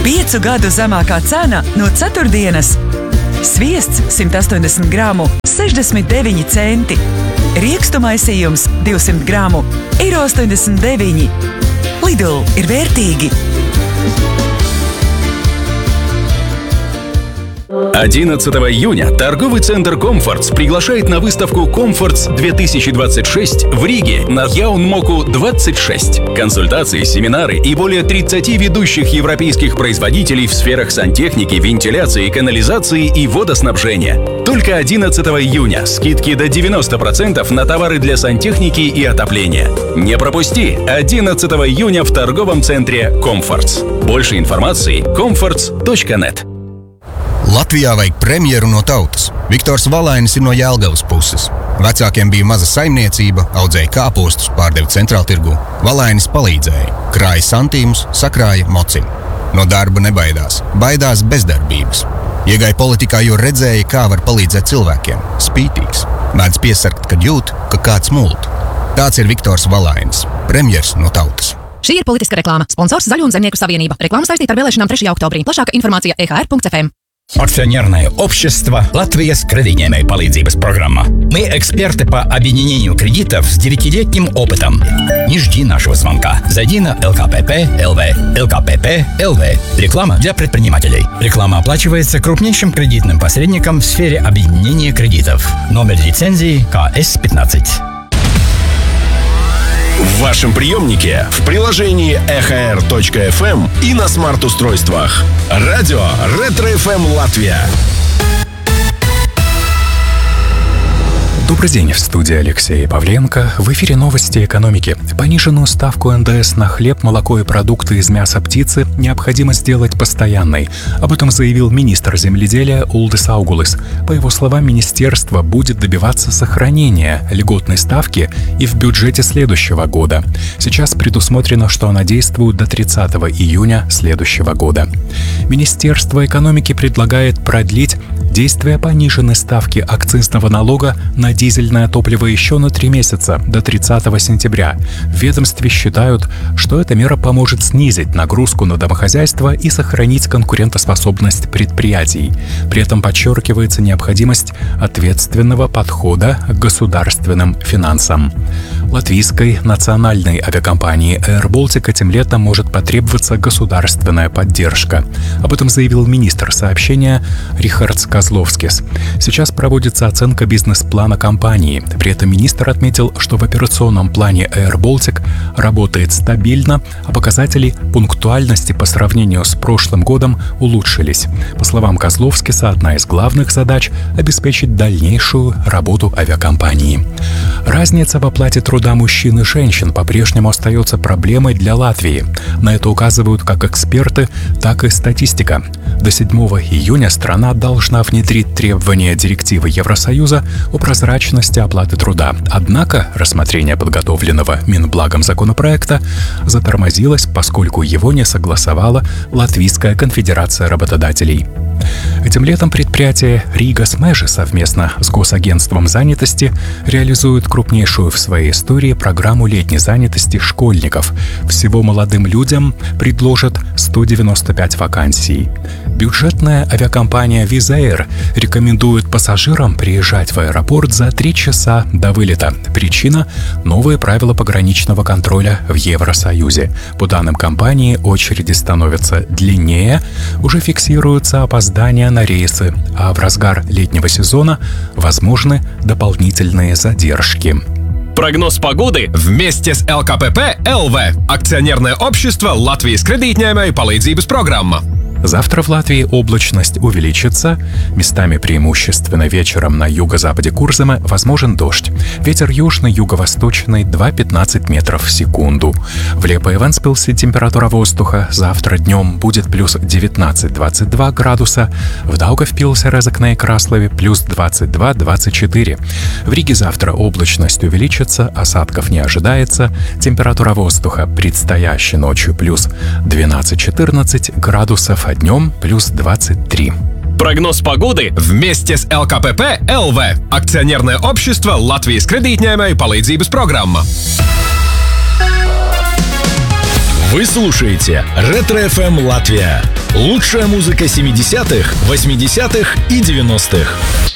5 gadu zemākā cena no ceturtdienas. Sviests 180 gramu 69 centi. Riekstu maisījums 200 gramu €89. Lidl ir vērtīgi. 11 июня торговый центр «Комфортс» приглашает на выставку «Комфортс-2026» в Риге на Яунмоку 26. Консультации, семинары и более 30 ведущих европейских производителей в сферах сантехники, вентиляции, канализации и водоснабжения. Только 11 июня скидки до 90% на товары для сантехники и отопления. Не пропусти! 11 июня в торговом центре «Комфортс». Больше информации – comforts.net. Latvijā vajag premjeru no tautas. Viktors Valainis ir no Jelgavas puses. Vecākiem bija maza saimniecība, audzēja kāpostus, pārdeva centrāltirgu. Valainis palīdzēja, krāja santīmus, sakrāja mocim. No darba nebaidās, baidās bezdarbības. Iegāja politikā, jo redzēja, kā var palīdzēt cilvēkiem. Spītīgs, mēdz piesargt, kad jūt, ka kāds mult. Tāds ir Viktors Valainis, premjers no tautas. Šī ir politiska reklāma. Sponsors Zaļo un Zemnieku savienība. Reklāma saistīta ar vēlēšanām 3. oktobrī. Plašāka informācija ehr.fm. Акционерное общество «Латвия с кредитной palīdzības программа». Мы эксперты по объединению кредитов с 9-летним опытом. Не жди нашего звонка. Зайди на LKPP.LV. LKPP.LV. Реклама для предпринимателей. Реклама оплачивается крупнейшим кредитным посредником в сфере объединения кредитов. Номер лицензии КС-15. В вашем приемнике, в приложении ehr.fm и на смарт-устройствах. Радио Ретро-ФМ Латвия. Добрый день, в студии Алексей Павленко. В эфире новости экономики. Пониженную ставку НДС на хлеб, молоко и продукты из мяса птицы необходимо сделать постоянной. Об этом заявил министр земледелия Улдис Аугулис. По его словам, министерство будет добиваться сохранения льготной ставки и в бюджете следующего года. Сейчас предусмотрено, что она действует до 30 июня следующего года. Министерство экономики предлагает продлить действие пониженной ставки акцизного налога на дизельное топливо еще на 3 месяца, до 30 сентября. В ведомстве считают, что эта мера поможет снизить нагрузку на домохозяйство и сохранить конкурентоспособность предприятий. При этом подчеркивается необходимость ответственного подхода к государственным финансам. Латвийской национальной авиакомпании Air Baltic этим летом может потребоваться государственная поддержка. Об этом заявил министр сообщения Рихардс Козловскис. Сейчас проводится оценка бизнес-плана компании. При этом министр отметил, что в операционном плане Air Baltic работает стабильно, а показатели пунктуальности по сравнению с прошлым годом улучшились. По словам Козловскиса, одна из главных задач – обеспечить дальнейшую работу авиакомпании. Разница в оплате труда мужчин и женщин по-прежнему остается проблемой для Латвии. На это указывают как эксперты, так и статистика. До 7 июня страна должна внедрить требования директивы Евросоюза о прозрачности оплаты труда. Однако рассмотрение подготовленного Минблагом законопроекта затормозилось, поскольку его не согласовала Латвийская конфедерация работодателей. Этим летом предприятие Рига Смежи совместно с Госагентством занятости реализует крупнейшую в своей истории программу летней занятости школьников. Всего молодым людям предложат 195 вакансий. Бюджетная авиакомпания Визаир рекомендует пассажирам приезжать в аэропорт за 3 часа до вылета. Причина – новые правила пограничного контроля в Евросоюзе. По данным компании, очереди становятся длиннее, уже фиксируются опоздания на рейсы, а в разгар летнего сезона возможны дополнительные задержки. Прогноз погоды вместе с ЛКПП.ЛВ. Акционерное общество «Латвия с кредитной palīdzības программа». Завтра в Латвии облачность увеличится. Местами преимущественно вечером на юго-западе Курзема возможен дождь. Ветер южный, юго-восточный 2-15 метров в секунду. В Лепо-Эвенспилсе температура воздуха завтра днем будет плюс 19-22 градуса. В Даугавпилсе, Резекне и Краслове плюс 22-24. В Риге завтра облачность увеличится, осадков не ожидается. Температура воздуха предстоящей ночью плюс 12-14 градусов, а днем плюс 23. Прогноз погоды вместе с ЛКПП.ЛВ. Акционерное общество «Латвия с кредитной palīdzības программа». Вы слушаете Ретро-ФМ Латвия. Лучшая музыка 70-х, 80-х и 90-х.